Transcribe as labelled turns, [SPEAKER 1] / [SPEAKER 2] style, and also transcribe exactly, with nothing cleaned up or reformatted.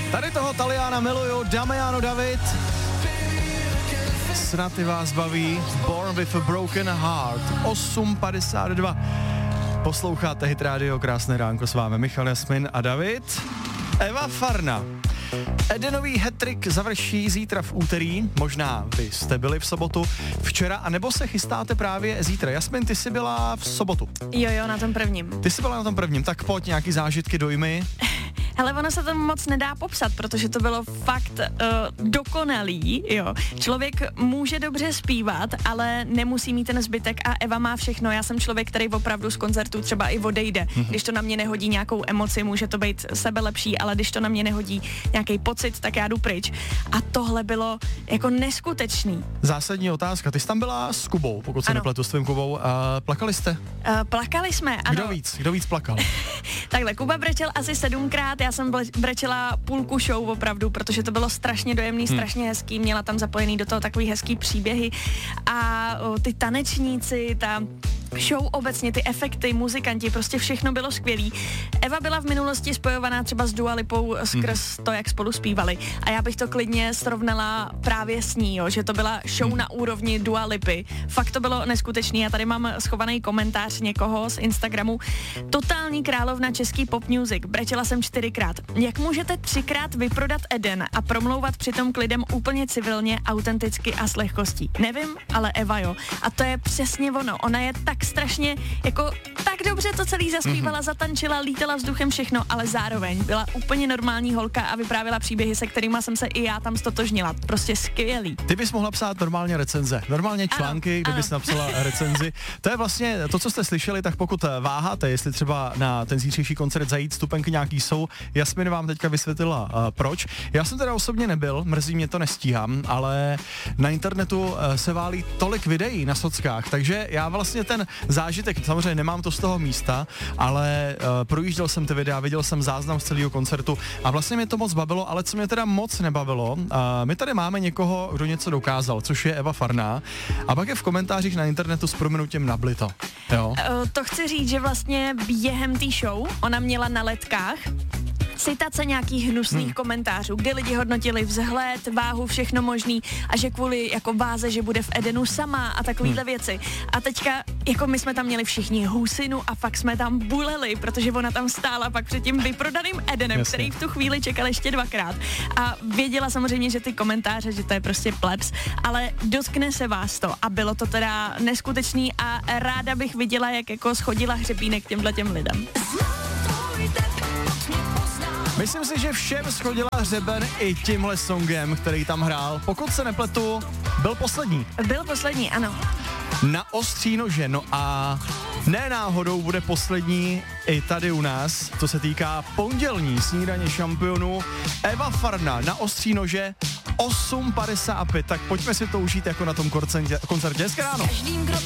[SPEAKER 1] Tady toho Taliana miluju, Damiano David. Snad i vás baví. Born with a Broken Heart. osm padesát dva. Posloucháte Hit Radio, krásné ránko s vámi Michal Jasmin a David. Eva Farna. Edenový hat-trick završí zítra v úterý, možná vy jste byli v sobotu, včera, anebo se chystáte právě zítra. Jasmin, ty jsi byla v sobotu.
[SPEAKER 2] Jo, jo, na tom prvním.
[SPEAKER 1] Ty jsi byla na tom prvním, tak pojď nějaký zážitky, dojmy.
[SPEAKER 2] Hele, ono se to moc nedá popsat, protože to bylo fakt uh, dokonalý, jo. Člověk může dobře zpívat, ale nemusí mít ten zbytek a Eva má všechno. Já jsem člověk, který opravdu z koncertu třeba i odejde. Mm-hmm. Když to na mě nehodí nějakou emoci, může to být sebelepší, ale když to na mě nehodí nějaký pocit, tak já jdu pryč. A tohle bylo jako neskutečný.
[SPEAKER 1] Zásadní otázka. Ty jsi tam byla s Kubou, pokud se nepletu, s tvým Kubou. Uh, plakali jste?
[SPEAKER 2] Uh, plakali jsme, ano.
[SPEAKER 1] Kdo víc? Kdo víc plakal?
[SPEAKER 2] Takhle, Kuba brečel asi sedmkrát, já jsem brečela půlku show opravdu, protože to bylo strašně dojemný, hmm. strašně hezký, měla tam zapojený do toho takový hezký příběhy a o, ty tanečníci, ta show obecně, ty efekty, muzikanti, prostě všechno bylo skvělý. Eva byla v minulosti spojovaná třeba s Dua Lipou skrz hmm. to, jak spolu zpívali a já bych to klidně srovnala právě s ní, jo, že to byla show hmm. na úrovni Dua Lipy. Fakt to bylo neskutečný. Já tady mám schovaný komentář někoho z Instagramu. Totální královna český pop music. Brečela jsem čtyřikrát. Jak můžete třikrát vyprodat Eden a promlouvat přitom k lidem úplně civilně, autenticky a s lehkostí? Nevím, ale Eva jo. A to je přesně ono. Ona je tak strašně, jako tak dobře to celý zaspívala, mm-hmm. zatančila, lítala vzduchem všechno, ale zároveň byla úplně normální holka a vyprávěla příběhy, se kterýma jsem se i já tam stotožnila. Prostě skvělý.
[SPEAKER 1] Ty bys mohla psát normálně recenze, normálně články, ano, kde ano. bys napsala recenzi. To je vlastně to, co jste slyšeli, tak pokud váháte, jestli třeba na ten zítřejší koncert zajít, stupenky nějaký jsou, Jasmin vám teďka vysvětlila uh, proč. Já jsem teda osobně nebyl, mrzí mě to, nestíhám, ale na internetu uh, se válí tolik videí na sockách, takže já vlastně ten zážitek, samozřejmě nemám to z toho místa, ale uh, projížděl jsem ty videa, viděl jsem záznam z celého koncertu a vlastně mě to moc bavilo, ale co mě teda moc nebavilo, uh, my tady máme někoho, kdo něco dokázal, což je Eva Farná a pak je v komentářích na internetu s prominutím nablito. Jo?
[SPEAKER 2] Uh, to chci říct, že vlastně během té show ona měla na letkách citace nějakých hnusných hmm. komentářů, kde lidi hodnotili vzhled, váhu, všechno možný a že kvůli jako váze, že bude v Edenu sama a takovýhle hmm. věci. A teďka, jako my jsme tam měli všichni husinu a fakt jsme tam buleli, protože ona tam stála pak před tím vyprodaným Edenem, Jasně. který v tu chvíli čekal ještě dvakrát. A věděla samozřejmě, že ty komentáře, že to je prostě plebs, ale dotkne se vás to a bylo to teda neskutečný a ráda bych viděla, jak jako schodila hřebínek těmhle těm lidem.
[SPEAKER 1] Myslím si, že všem schodila hřeben i tímhle songem, který tam hrál. Pokud se nepletu, byl poslední.
[SPEAKER 2] Byl poslední, ano.
[SPEAKER 1] Na ostří nože, no a ne náhodou bude poslední i tady u nás, co se týká pondělní snídaně šampionů. Eva Farna na ostří nože osm padesát pět, tak pojďme si to užít jako na tom koncertě. Hezké ráno.